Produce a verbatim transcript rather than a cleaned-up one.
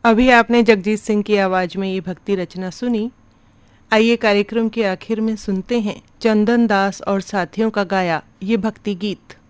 अभी आपने जगजीत सिंह की आवाज में ये भक्ति रचना सुनी। आइए कार्यक्रम के आखिर में सुनते हैं चंदन दास और साथियों का गाया ये भक्ति गीत।